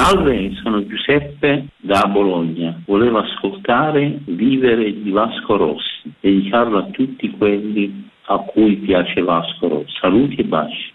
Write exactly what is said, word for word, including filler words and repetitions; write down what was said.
Salve, sono Giuseppe da Bologna. Volevo ascoltare Vivere di Vasco Rossi, dedicarlo a tutti quelli a cui piace Vasco Rossi. Saluti e baci.